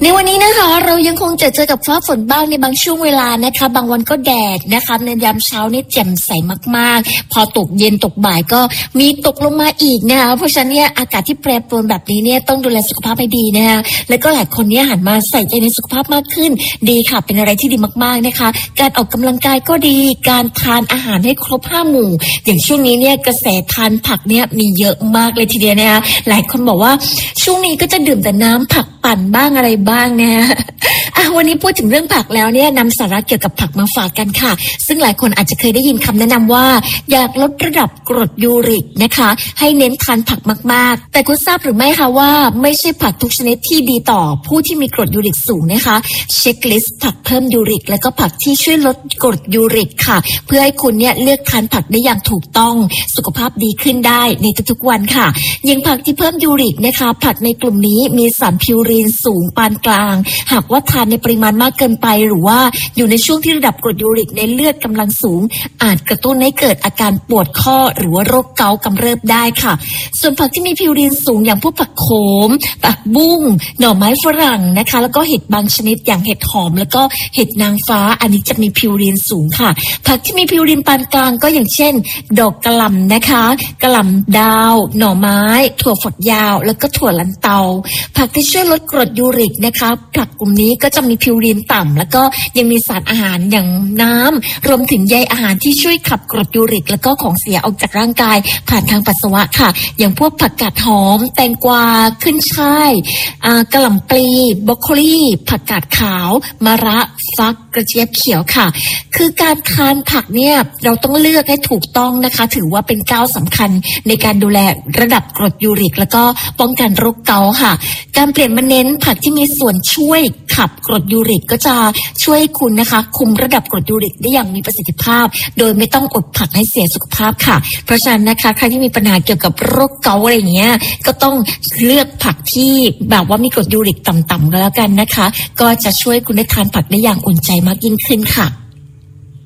ในวันนี้นะคะเรายังคงเจอกับฟ้าฝนบ้างในบางช่วงเวลานะคะบางวันก็แดดนะคะในยามเช้านี่แจ่มใสมากๆพอตกเย็นตกบ่ายก็มีตกลงมาอีกนะคะเพราะฉะนั้นเนี่ยอากาศที่แปรปรวนแบบนี้เนี่ยต้องดูแลสุขภาพให้ดีนะคะแล้วก็หลายคนเนี่ยหันมาใส่ใจในสุขภาพมากขึ้นดีค่ะเป็นอะไรที่ดีมากๆนะคะการออกกำลังกายก็ดีการทานอาหารให้ครบ5หมู่อย่างช่วงนี้เนี่ยกระแสทานผักเนี่ยมีเยอะมากเลยทีเดียวนะคะหลายคนบอกว่าช่วงนี้ก็จะดื่มแต่น้ำผักปั่นบ้างอะไรบ้างนะวันนี้พูดถึงเรื่องผักแล้วเนี่ยนำสาระเกี่ยวกับผักมาฝากกันค่ะซึ่งหลายคนอาจจะเคยได้ยินคำแนะนำว่าอยากลดระดับกรดยูริกนะคะให้เน้นทานผักมากๆแต่คุณทราบหรือไม่คะว่าไม่ใช่ผักทุกชนิดที่ดีต่อผู้ที่มีกรดยูริกสูงนะคะเช็คลิสต์ผักเพิ่มยูริกและก็ผักที่ช่วยลดกรดยูริกค่ะเพื่อให้คุณเนี่ยเลือกทานผักได้อย่างถูกต้องสุขภาพดีขึ้นได้ในทุกๆวันค่ะอย่างผักที่เพิ่มยูริกนะคะผักในกลุ่มนี้มีสารพิวรีนสูงปานกลางหากว่าทานในปริมาณมากเกินไปหรือว่าอยู่ในช่วงที่ระดับกรดยูริกในเลือดกำลังสูงอาจกระตุ้นให้เกิดอาการปวดข้อหรือว่าโรคเกาต์กำเริบได้ค่ะส่วนผักที่มีพิวรีนสูงอย่างพวกผักโขมผักบุ้งหน่อไม้ฝรั่งนะคะแล้วก็เห็ดบางชนิดอย่างเห็ดหอมแล้วก็เห็ดนางฟ้าอันนี้จะมีพิวรีนสูงค่ะผักที่มีพิวรีนปานกลางก็อย่างเช่นดอกกะหล่ำนะคะกะหล่ำดาวหน่อไม้ถั่วฝักยาวแล้วก็ถั่วลันเตาผักที่ช่วยลดกรดยูริกนะคะผักกลุ่มนี้ก็จะมีพิวรีนต่ำแล้วก็ยังมีสารอาหารอย่างน้ำรวมถึงใยอาหารที่ช่วยขับกรดยูริกแล้วก็ของเสียออกจากร่างกายผ่านทางปัสสาวะค่ะอย่างพวกผักกาดหอมแตงกวาขึ้นช่ายกะหล่ำปลีบรอกโคลีผักกาดขาวมะระฟักกระเจี๊ยบเขียวค่ะคือการทานผักเนี่ยเราต้องเลือกให้ถูกต้องนะคะถือว่าเป็นก้าวสำคัญในการดูแลระดับกรดยูริกแล้วก็ป้องกันโรคเกาต์ค่ะการเปลี่ยนมาเน้นผักที่มีส่วนช่วยขับกรดยูริกก็จะช่วยคุณนะคะคุมระดับกรดยูริกได้อย่างมีประสิทธิภาพโดยไม่ต้องอดผักให้เสียสุขภาพค่ะเพราะฉะนั้นนะคะใครที่มีปัญหาเกี่ยวกับโรคเกาต์อะไรอย่างเงี้ยก็ต้องเลือกผักที่แบบว่ามีกรดยูริกต่ำๆก็แล้วกันนะคะก็จะช่วยคุณได้ทานผักได้อย่างอุ่นใจมากยิ่งขึ้นค่ะ